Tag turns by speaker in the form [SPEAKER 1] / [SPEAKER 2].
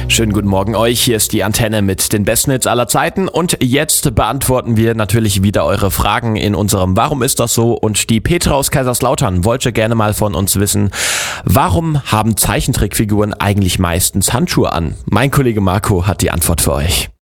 [SPEAKER 1] Schönen guten Morgen euch, hier ist die Antenne mit den besten Hits aller Zeiten und jetzt beantworten wir natürlich wieder eure Fragen in unserem Warum ist das so? Und die Petra aus Kaiserslautern wollte gerne mal von uns wissen, warum haben Zeichentrickfiguren eigentlich meistens Handschuhe an? Mein Kollege Marco hat die Antwort für euch.